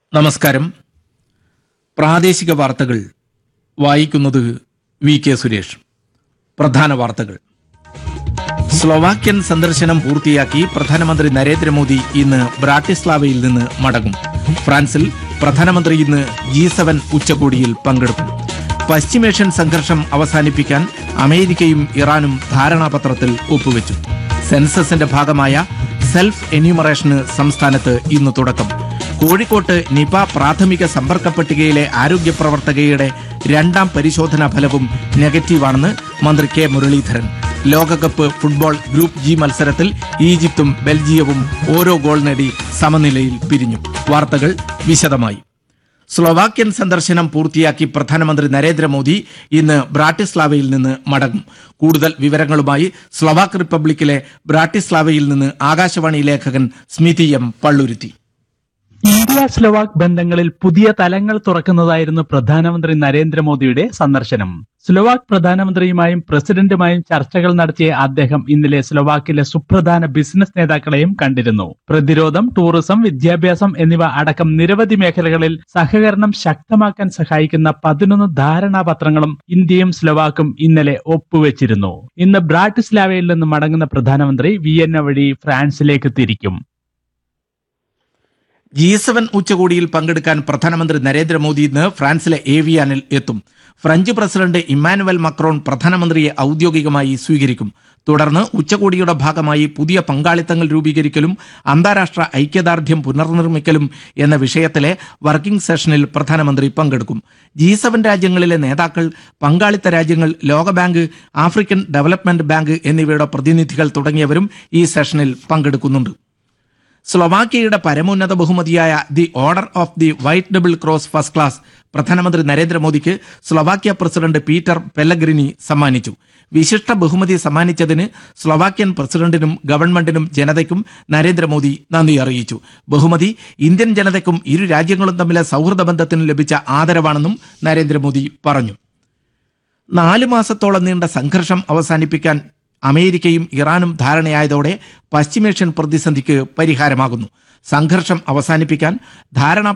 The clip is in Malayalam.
നമസ്കാരം. പ്രാദേശിക വാർത്തകൾ വായിക്കുന്നത് വി കെ സുരേഷ്. പ്രധാന വാർത്തകൾ. സ്ലൊവാക്യൻ സന്ദർശനം പൂർത്തിയാക്കി പ്രധാനമന്ത്രി നരേന്ദ്രമോദി ഇന്ന് ബ്രാട്ടിസ്ലാവയിൽ നിന്ന് മടങ്ങും. ഫ്രാൻസിൽ പ്രധാനമന്ത്രി ഇന്ന് G7 ഉച്ചകോടിയിൽ പങ്കെടുക്കും. പശ്ചിമേഷ്യൻ സംഘർഷം അവസാനിപ്പിക്കാൻ അമേരിക്കയും ഇറാനും ധാരണാപത്രത്തിൽ ഒപ്പുവെച്ചു. സെൻസസിന്റെ ഭാഗമായ സെൽഫ് എന്യൂമറേഷന് സംസ്ഥാനത്ത് ഇന്ന് തുടക്കം. കോഴിക്കോട്ട് നിപ പ്രാഥമിക സമ്പർക്ക പട്ടികയിലെ ആരോഗ്യ പ്രവർത്തകയുടെ 2ാം പരിശോധനാ ഫലവും നെഗറ്റീവാണെന്ന് മന്ത്രി കെ മുരളീധരൻ. ലോകകപ്പ് ഫുട്ബോൾ ഗ്രൂപ്പ് G മത്സരത്തിൽ ഈജിപ്തും ബെൽജിയവും ഓരോ ഗോൾ നേടി സമനിലയിൽ പിരിഞ്ഞു. വാർത്തകൾ വിശദമായി. സ്ലൊവാക്യൻ സന്ദർശനം പൂർത്തിയാക്കി പ്രധാനമന്ത്രി നരേന്ദ്രമോദി ഇന്ന് ബ്രാട്ടിസ്ലാവയിൽ നിന്ന് മടങ്ങും. കൂടുതൽ വിവരങ്ങളുമായി സ്ലൊവാക്ക് റിപ്പബ്ലിക്കിലെ ബ്രാട്ടിസ്ലാവയിൽ നിന്ന് ആകാശവാണി ലേഖകൻ സ്മിതി എം പള്ളുരുത്തി. ഇന്ത്യ സ്ലൊവാക്ക് ബന്ധങ്ങളിൽ പുതിയ തലങ്ങൾ തുറക്കുന്നതായിരുന്നു പ്രധാനമന്ത്രി നരേന്ദ്രമോദിയുടെ സന്ദർശനം. സ്ലൊവാക്ക് പ്രധാനമന്ത്രിയുമായും പ്രസിഡന്റുമായും ചർച്ചകൾ നടത്തിയ അദ്ദേഹം ഇന്നലെ സ്ലൊവാക്കിലെ സുപ്രധാന ബിസിനസ് നേതാക്കളെയും കണ്ടിരുന്നു. പ്രതിരോധം, ടൂറിസം, വിദ്യാഭ്യാസം എന്നിവ അടക്കം നിരവധി മേഖലകളിൽ സഹകരണം ശക്തമാക്കാൻ സഹായിക്കുന്ന 11 ധാരണാപത്രങ്ങളും ഇന്ത്യയും സ്ലൊവാക്കും ഇന്നലെ ഒപ്പുവെച്ചിരുന്നു. ഇന്ന് ബ്രാട്ടിസ്ലാവയിൽ നിന്ന് മടങ്ങുന്ന പ്രധാനമന്ത്രി വിയന്ന വഴി ഫ്രാൻസിലേക്ക് തിരിക്കും. G7 ഉച്ചകോടിയിൽ പങ്കെടുക്കാൻ പ്രധാനമന്ത്രി നരേന്ദ്രമോദി ഇന്ന് ഫ്രാൻസിലെ ഏവിയാനിൽ എത്തും. ഫ്രഞ്ച് പ്രസിഡന്റ് ഇമ്മാനുവൽ മക്രോൺ പ്രധാനമന്ത്രിയെ ഔദ്യോഗികമായി സ്വീകരിക്കും. തുടർന്ന് ഉച്ചകോടിയുടെ ഭാഗമായി പുതിയ പങ്കാളിത്തങ്ങൾ രൂപീകരിക്കലും അന്താരാഷ്ട്ര ഐക്യദാർഢ്യം പുനർനിർമ്മിക്കലും എന്ന വിഷയത്തിലെ വർക്കിംഗ് സെഷനിൽ പ്രധാനമന്ത്രി പങ്കെടുക്കും. G7 രാജ്യങ്ങളിലെ നേതാക്കൾ, പങ്കാളിത്ത രാജ്യങ്ങൾ, ലോകബാങ്ക്, ആഫ്രിക്കൻ ഡെവലപ്മെന്റ് ബാങ്ക് എന്നിവയുടെ പ്രതിനിധികൾ തുടങ്ങിയവരും ഈ സെഷനിൽ പങ്കെടുക്കുന്നുണ്ട്. സ്ലൊവാക്യയുടെ പരമോന്നത ബഹുമതിയായ the order of the white double cross first class പ്രധാനമന്ത്രി നരേന്ദ്രമോദിക്ക് സ്ലൊവാക്യ പ്രസിഡന്റ് പീറ്റർ പെല്ലഗ്രിനി സമ്മാനിച്ചു. വിശിഷ്ട ബഹുമതി സമ്മാനിച്ചതിന് സ്ലൊവാക്യൻ പ്രസിഡന്റിനും ഗവൺമെന്റിനും ജനതയ്ക്കും നരേന്ദ്രമോദി നന്ദി അറിയിച്ചു. ബഹുമതി ഇന്ത്യൻ ജനതയ്ക്കും ഇരു രാജ്യങ്ങളും തമ്മിലെ സൗഹൃദ ബന്ധത്തിനും ലഭിച്ച ആദരവാണെന്നും നരേന്ദ്രമോദി പറഞ്ഞു. 4 മാസത്തോളം നീണ്ട സംഘർഷം അവസാനിപ്പിക്കാൻ അമേരിക്കയും ഇറാനും ധാരണയായതോടെ പശ്ചിമേഷ്യൻ പ്രതിസന്ധിക്ക് പരിഹാരമാകുന്നു. സംഘർഷം അവസാനിപ്പിക്കാൻ ധാരണാ